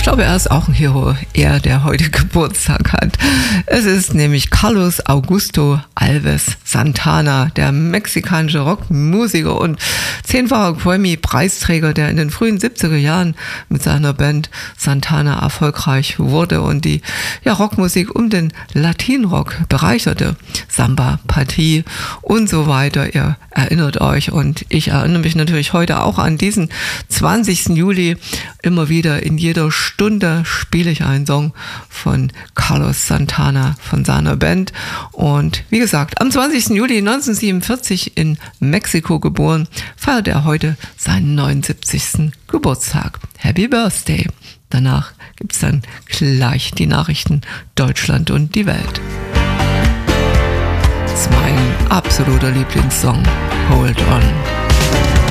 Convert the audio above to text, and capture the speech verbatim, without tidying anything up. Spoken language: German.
Ich glaube, er ist auch ein Hero, er, der heute Geburtstag hat. Es ist nämlich Carlos Augusto Alves Santana, der mexikanische Rockmusiker und zehnfacher Grammy-Preisträger, der in den frühen siebziger Jahren mit seiner Band Santana erfolgreich wurde und die ja, Rockmusik um den Latinrock bereicherte. Samba, Partie und so weiter. Ihr erinnert euch und ich erinnere mich natürlich heute auch an diesen zwanzigsten Juli. Immer wieder in jeder Stunde spiele ich einen Song von Carlos Santana, von seiner Band. Und wie gesagt, am zwanzigsten Juli neunzehnhundertsiebenundvierzig in Mexiko geboren, feiert er heute seinen neunundsiebzigsten Geburtstag. Happy Birthday! Danach gibt es dann gleich die Nachrichten Deutschland und die Welt. Das ist mein absoluter Lieblingssong, Hold On.